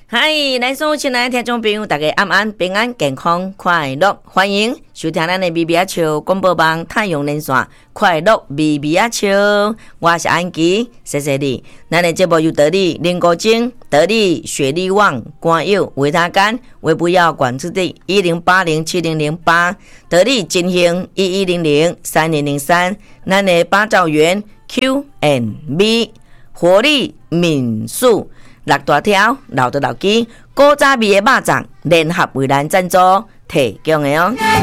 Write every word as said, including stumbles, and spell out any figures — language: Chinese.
嗨，咱所有亲爱的听众朋友，大家晚安，平安健康快乐，欢迎收听咱的咪咪仔笑广播网太阳连线，快乐咪咪仔笑，我是安琪，谢谢你。咱的节目由得力林国晶、得力雪力旺、关友、维他干、维不要管制地一零八零七零零八，得力金星一一零零三零零三，咱的八兆元 Q and B 活力民宿。六大条老的老鸡古早味的肉粽联合为咱赞助提供的哦。